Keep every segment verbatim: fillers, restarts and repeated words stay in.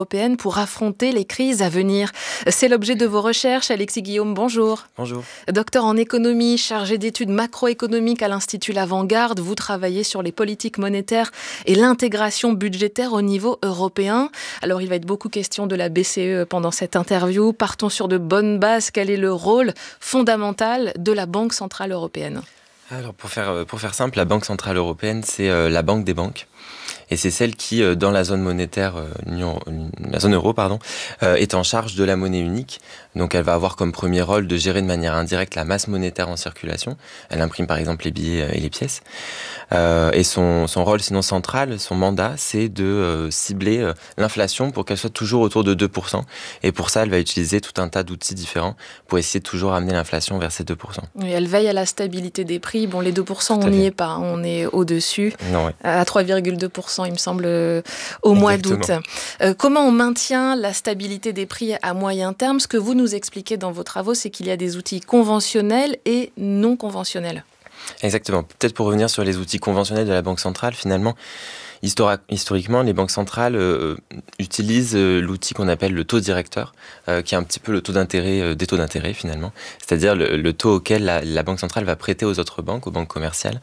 européenne pour affronter les crises à venir. C'est l'objet de vos recherches. Alexis Guillaume, bonjour. Bonjour. Docteur en économie, chargé d'études macroéconomiques à l'Institut L'Avant-Garde, vous travaillez sur les politiques monétaires et l'intégration budgétaire au niveau européen. Alors il va être beaucoup question de la B C E pendant cette interview. Partons sur de bonnes bases. Quel est le rôle fondamental de la Banque Centrale Européenne ? Alors pour faire, pour faire simple, la Banque Centrale Européenne, c'est euh, la banque des banques. Et c'est celle qui, euh, dans la zone monétaire, euh, Union, la zone euro, pardon, euh, est en charge de la monnaie unique. Donc elle va avoir comme premier rôle de gérer de manière indirecte la masse monétaire en circulation. Elle imprime par exemple les billets et les pièces. Euh, et son, son rôle sinon central, son mandat, c'est de euh, cibler euh, l'inflation pour qu'elle soit toujours autour de deux pour cent. Et pour ça, elle va utiliser tout un tas d'outils différents pour essayer de toujours amener l'inflation vers ces deux pour cent. Oui, elle veille à la stabilité des prix. Bon, les deux pour cent, on n'y est pas, on est au-dessus, non, ouais. à trois virgule deux pour cent, il me semble, euh, au mois d'août. Euh, comment on maintient la stabilité des prix à moyen terme ? Ce que vous nous expliquez dans vos travaux, c'est qu'il y a des outils conventionnels et non conventionnels. Exactement. Peut-être pour revenir sur les outils conventionnels de la Banque centrale, finalement, histori- historiquement, les banques centrales euh, utilisent euh, l'outil qu'on appelle le taux directeur, euh, qui est un petit peu le taux d'intérêt euh, des taux d'intérêt, finalement. C'est-à-dire le, le taux auquel la, la Banque centrale va prêter aux autres banques, aux banques commerciales.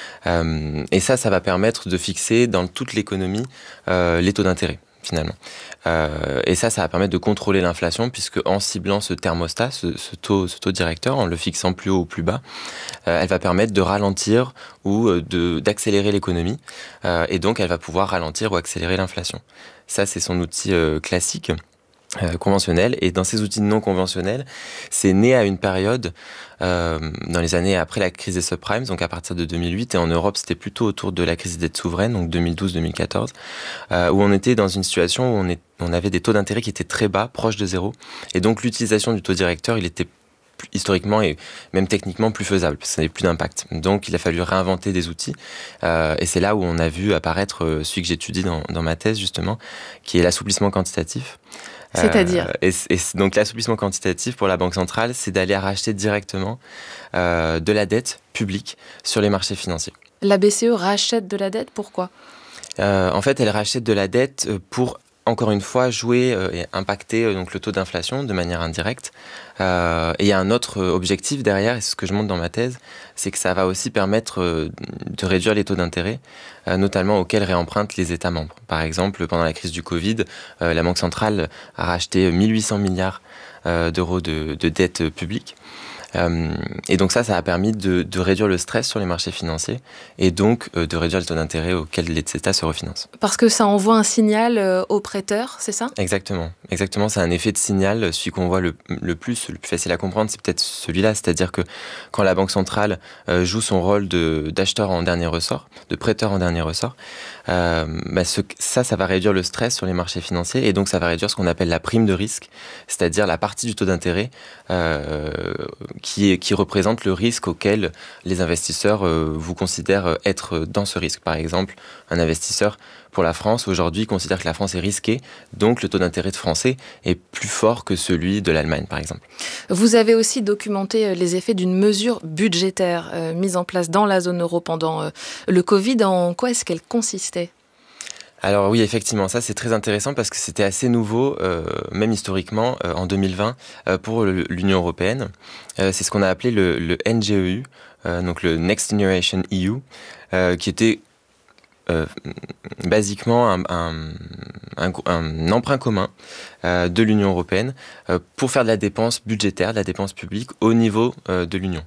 Euh, et ça, ça va permettre de fixer dans toute l'économie euh, les taux d'intérêt, finalement. Euh, et ça, ça va permettre de contrôler l'inflation, puisque en ciblant ce thermostat, ce, ce, taux, ce taux directeur, en le fixant plus haut ou plus bas, euh, elle va permettre de ralentir ou de, d'accélérer l'économie. Euh, et donc, elle va pouvoir ralentir ou accélérer l'inflation. Ça, c'est son outil euh, classique. Euh, conventionnel. Et dans ces outils non conventionnels, c'est né à une période euh, dans les années après la crise des subprimes, donc à partir de deux mille huit, et en Europe c'était plutôt autour de la crise des dettes souveraines, donc deux mille douze deux mille quatorze, euh, où on était dans une situation où on, est, on avait des taux d'intérêt qui étaient très bas, proches de zéro, et donc l'utilisation du taux directeur, il était historiquement et même techniquement plus faisable, parce que ça n'avait plus d'impact. Donc il a fallu réinventer des outils, euh, et c'est là où on a vu apparaître euh, celui que j'étudie dans, dans ma thèse justement, qui est l'assouplissement quantitatif. C'est-à-dire euh, et, et donc l'assouplissement quantitatif pour la Banque centrale, c'est d'aller racheter directement euh, de la dette publique sur les marchés financiers. La B C E rachète de la dette, pourquoi ? euh, En fait, elle rachète de la dette pour, encore une fois, jouer euh, et impacter euh, donc, le taux d'inflation de manière indirecte. Euh, et il y a un autre objectif derrière, et c'est ce que je montre dans ma thèse, c'est que ça va aussi permettre euh, de réduire les taux d'intérêt, euh, notamment auxquels réempruntent les États membres. Par exemple, pendant la crise du Covid, euh, la Banque centrale a racheté mille huit cents milliards euh, d'euros de, de dette publique. Euh, et donc ça, ça a permis de, de réduire le stress sur les marchés financiers et donc euh, de réduire les taux d'intérêt auxquels les États se refinancent. Parce que ça envoie un signal euh, aux prêteurs, c'est ça ? Exactement. Exactement, c'est un effet de signal. Celui qu'on voit le, le plus, le plus facile à comprendre, c'est peut-être celui-là. C'est-à-dire que quand la Banque centrale euh, joue son rôle de, d'acheteur en dernier ressort, de prêteur en dernier ressort, euh, bah ce, ça, ça va réduire le stress sur les marchés financiers et donc ça va réduire ce qu'on appelle la prime de risque, c'est-à-dire la partie du taux d'intérêt euh, Qui, est, qui représente le risque auquel les investisseurs euh, vous considèrent être dans ce risque. Par exemple, un investisseur pour la France aujourd'hui considère que la France est risquée, donc le taux d'intérêt de français est plus fort que celui de l'Allemagne, par exemple. Vous avez aussi documenté les effets d'une mesure budgétaire euh, mise en place dans la zone euro pendant euh, le Covid. En quoi est-ce qu'elle consistait ? Alors oui, effectivement, ça c'est très intéressant parce que c'était assez nouveau, euh, même historiquement, euh, en deux mille vingt, euh, pour le, l'Union européenne. Euh, c'est ce qu'on a appelé le, le N G E U, euh, donc le Next Generation E U, euh, qui était euh, basiquement un, un, un, un emprunt commun euh, de l'Union européenne euh, pour faire de la dépense budgétaire, de la dépense publique au niveau euh, de l'Union.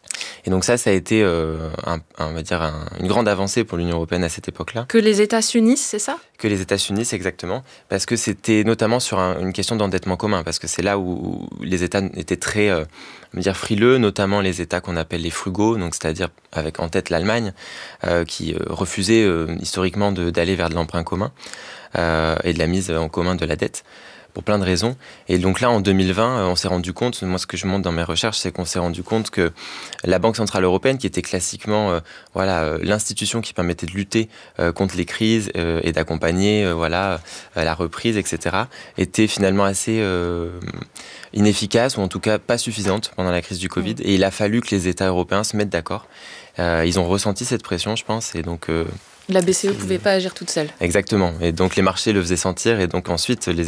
Et donc ça, ça a été euh, un, un, on va dire un, une grande avancée pour l'Union européenne à cette époque-là. Que les États s'unissent, c'est ça ? Que les États s'unissent, exactement. Parce que c'était notamment sur un, une question d'endettement commun. Parce que c'est là où les États étaient très euh, on va dire frileux, notamment les États qu'on appelle les frugaux, donc c'est-à-dire avec en tête l'Allemagne, euh, qui euh, refusait euh, historiquement de, d'aller vers de l'emprunt commun euh, et de la mise en commun de la dette. Pour plein de raisons. Et donc là, en deux mille vingt, on s'est rendu compte, moi ce que je montre dans mes recherches, c'est qu'on s'est rendu compte que la Banque Centrale Européenne, qui était classiquement euh, voilà, euh, l'institution qui permettait de lutter euh, contre les crises euh, et d'accompagner euh, voilà, euh, la reprise, et cetera, était finalement assez euh, inefficace, ou en tout cas pas suffisante pendant la crise du Covid. Et il a fallu que les États européens se mettent d'accord. Euh, ils ont ressenti cette pression, je pense, et donc... Euh, La B C E ne pouvait pas agir toute seule. Exactement. Et donc les marchés le faisaient sentir et donc ensuite les